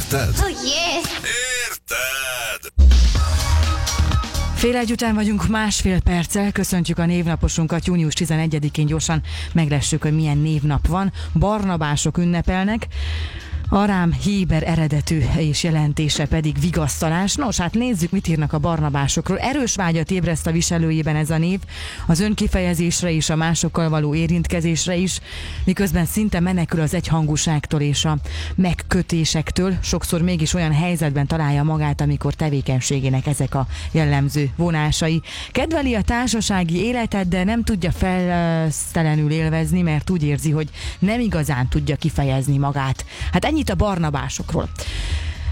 Érted? Oh yeah! Érted? Fél egy után vagyunk, másfél perccel. Köszöntjük a névnaposunkat. Június 11-én gyorsan meglessük, hogy milyen névnap van. Barnabások ünnepelnek. Arám héber eredetű és jelentése pedig vigasztalás. Nos, hát nézzük, mit írnak a barnabásokról. Erős vágyat ébreszt a viselőjében ez a név, az önkifejezésre is, a másokkal való érintkezésre is, miközben szinte menekül az egyhangúságtól és a megkötésektől. Sokszor mégis olyan helyzetben találja magát, amikor tevékenységének ezek a jellemző vonásai. Kedveli a társasági életet, de nem tudja felsztelenül élvezni, mert úgy érzi, hogy nem igazán tudja kifejezni magát. Hát ennyit a barnabásokról.